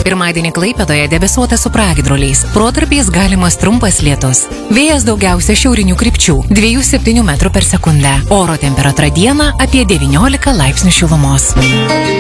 Pirmadienį Klaipėdoje debesuota su pragiedruliais. Protarpiais galimas trumpas lietus. Vėjas daugiausia šiaurinių krypčių 2–7 m/s. Oro temperatūra dieną apie 19 laipsnių šilumos.